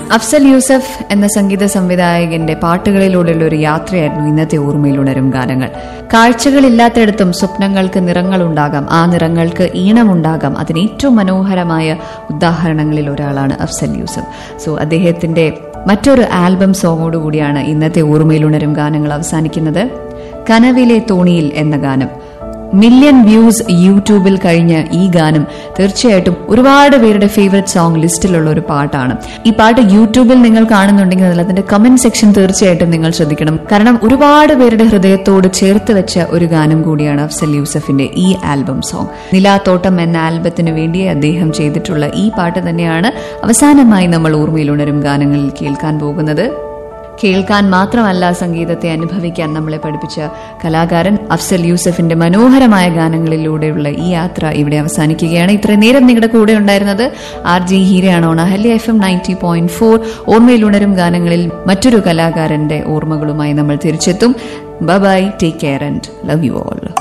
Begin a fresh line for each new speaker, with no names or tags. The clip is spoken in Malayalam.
അഫ്സൽ യൂസഫ് എന്ന സംഗീത സംവിധായകന്റെ പാട്ടുകളിലൂടെയുള്ള ഒരു യാത്രയായിരുന്നു ഇന്നത്തെ ഓർമ്മയിലുണരും ഗാനങ്ങൾ. കാഴ്ചകളില്ലാത്തിടത്തും സ്വപ്നങ്ങൾക്ക് നിറങ്ങളുണ്ടാകാം, ആ നിറങ്ങൾക്ക് ഈണമുണ്ടാകാം. അതിന് ഏറ്റവും മനോഹരമായ ഉദാഹരണങ്ങളിൽ ഒരാളാണ് അഫ്സൽ യൂസഫ്. സോ അദ്ദേഹത്തിന്റെ മറ്റൊരു ആൽബം സോങ്ങോടുകൂടിയാണ് ഇന്നത്തെ ഓർമ്മയിലുണരും ഗാനങ്ങൾ അവസാനിക്കുന്നത്. കനവിലെ തോണിയിൽ എന്ന ഗാനം മില്യൺ വ്യൂസ് യൂട്യൂബിൽ കഴിഞ്ഞ ഈ ഗാനം തീർച്ചയായിട്ടും ഒരുപാട് പേരുടെ ഫേവറേറ്റ് സോങ് ലിസ്റ്റിലുള്ള ഒരു പാട്ടാണ്. ഈ പാട്ട് യൂട്യൂബിൽ നിങ്ങൾ കാണുന്നുണ്ടെങ്കിൽ അതിന്റെ കമന്റ് സെക്ഷൻ തീർച്ചയായിട്ടും നിങ്ങൾ ശ്രദ്ധിക്കണം. കാരണം ഒരുപാട് പേരുടെ ഹൃദയത്തോട് ചേർത്ത് വെച്ച ഒരു ഗാനം കൂടിയാണ് അഫ്സൽ യൂസഫിന്റെ ഈ ആൽബം സോങ്. നിലാത്തോട്ടം എന്ന ആൽബത്തിന് വേണ്ടി അദ്ദേഹം ചെയ്തിട്ടുള്ള ഈ പാട്ട് തന്നെയാണ് അവസാനമായി നമ്മൾ ഓർമ്മയിലുണരും ഗാനങ്ങളിൽ കേൾക്കാൻ പോകുന്നത്. കേൾക്കാൻ മാത്രമല്ല, സംഗീതത്തെ അനുഭവിക്കാൻ നമ്മളെ പഠിപ്പിച്ച കലാകാരൻ അഫ്സൽ യൂസഫിന്റെ മനോഹരമായ ഗാനങ്ങളിലൂടെയുള്ള ഈ യാത്ര ഇവിടെ അവസാനിക്കുകയാണ്. ഇത്രയും നേരം നിങ്ങളുടെ കൂടെ ഉണ്ടായിരുന്നത് RJ ഹീരയാണ്. അഹല്യ FM 90.4 ഓർമ്മയിലുണരും ഗാനങ്ങളിൽ മറ്റൊരു കലാകാരന്റെ ഓർമ്മകളുമായി നമ്മൾ തിരിച്ചെത്തും. Bye bye, take care and love you all.